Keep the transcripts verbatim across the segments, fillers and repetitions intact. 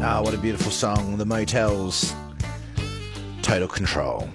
Ah, what a beautiful song. The Motels, Total Control.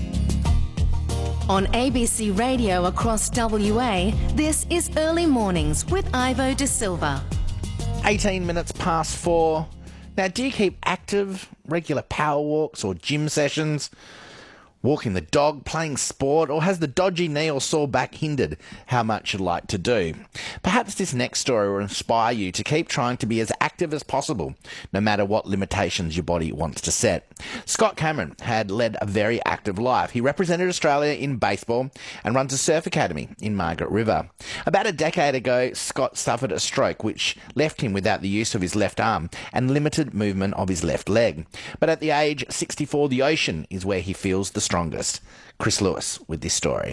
On A B C Radio across W A, this is Early Mornings with Ivo De Silva. eighteen minutes past four. Now, do you keep active, regular power walks or gym sessions? Walking the dog, playing sport, or has the dodgy knee or sore back hindered how much you'd like to do? Perhaps this next story will inspire you to keep trying to be as active as possible, no matter what limitations your body wants to set. Scott Cameron had led a very active life. He represented Australia in baseball and runs a surf academy in Margaret River. About a decade ago, Scott suffered a stroke which left him without the use of his left arm and limited movement of his left leg. But at the age sixty-four, the ocean is where he feels the strongest. Chris Lewis with this story.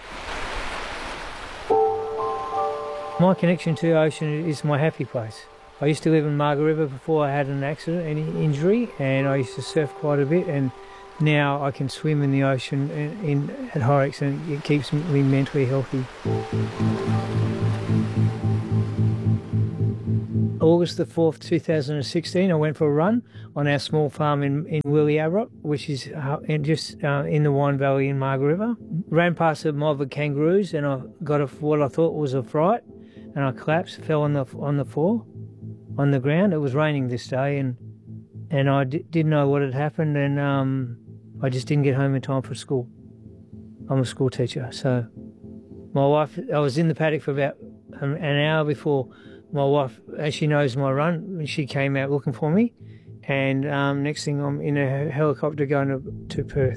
My connection to the ocean is my happy place. I used to live in Margaret River before I had an accident, any injury, and I used to surf quite a bit, and now I can swim in the ocean in, in at Horrocks, and it keeps me mentally healthy. August the fourth, two thousand sixteen, I went for a run on our small farm in, in Williabrot, which is uh, in just uh, in the Wine Valley in Margaret River. Ran past a mob of kangaroos and I got a, what I thought was a fright, and I collapsed, fell on the on the floor, on the ground. It was raining this day, and and I d- didn't know what had happened, and um, I just didn't get home in time for school. I'm a school teacher, so my wife, I was in the paddock for about an, an hour before my wife, as she knows my run, she came out looking for me, and um, next thing I'm in a helicopter going to, to Perth.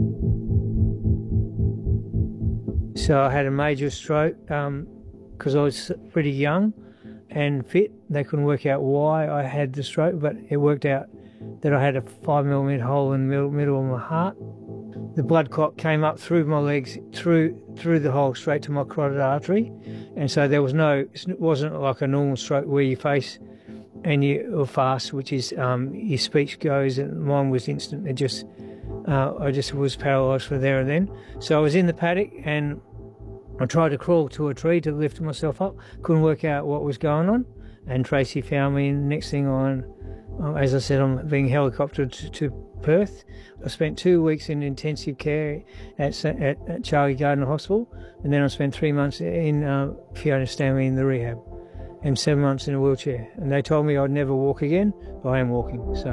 So I had a major stroke because um, I was pretty young and fit. They couldn't work out why I had the stroke, but it worked out that I had a five millimetre hole in the middle, middle of my heart. The blood clot came up through my legs, through through the hole straight to my carotid artery, and so there was no, it wasn't like a normal stroke where you face and you or fast, which is um, your speech goes, and mine was instant. It just, uh, I just was paralysed for there and then. So I was in the paddock and I tried to crawl to a tree to lift myself up. Couldn't work out what was going on, and Tracy found me. And next thing on, as I said, I'm being helicoptered to, to Perth. I spent two weeks in intensive care at, at, at Charlie Gardner Hospital, and then I spent three months in uh, Fiona Stanley in the rehab, and seven months in a wheelchair. And they told me I'd never walk again, but I am walking. So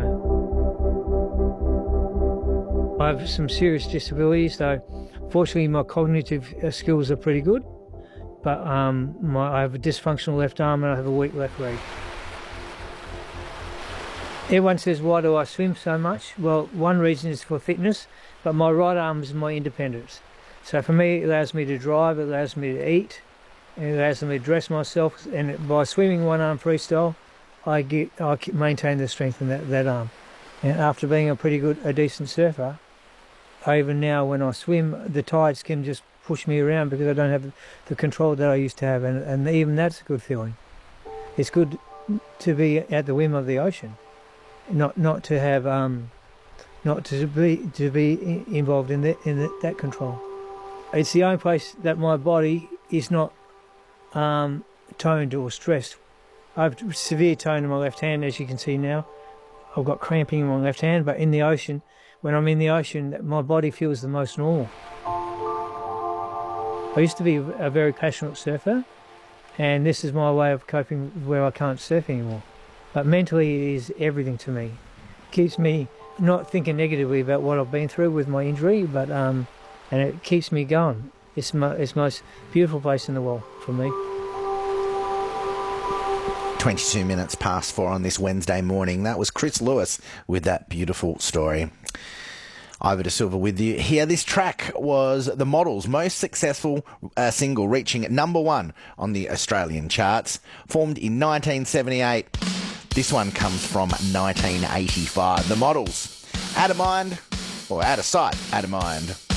I have some serious disabilities, though. Fortunately, my cognitive skills are pretty good, but um, my, I have a dysfunctional left arm and I have a weak left leg. Everyone says, why do I swim so much? Well, one reason is for fitness, but my right arm is my independence. So for me, it allows me to drive, it allows me to eat, it allows me to dress myself, and by swimming one arm freestyle, I get I maintain the strength in that, that arm. And after being a pretty good, a decent surfer, even now when I swim, the tides can just push me around because I don't have the control that I used to have, and, and even that's a good feeling. It's good to be at the whim of the ocean. Not not to have um, not to be to be involved in that in the, that control. It's the only place that my body is not um, toned or stressed. I have severe tone in my left hand, as you can see now. I've got cramping in my left hand, but in the ocean, when I'm in the ocean, my body feels the most normal. I used to be a very passionate surfer, and this is my way of coping where I can't surf anymore. But mentally, it is everything to me. It keeps me not thinking negatively about what I've been through with my injury, but um, and it keeps me going. It's my, it's the most beautiful place in the world for me. twenty-two minutes past four on this Wednesday morning. That was Chris Lewis with that beautiful story. Ivo De Silva with you here. This track was The Models' most successful uh, single, reaching number one on the Australian charts. Formed in nineteen seventy-eight. This one comes from nineteen eighty-five. The Models. Out of mind, or out of sight, out of mind.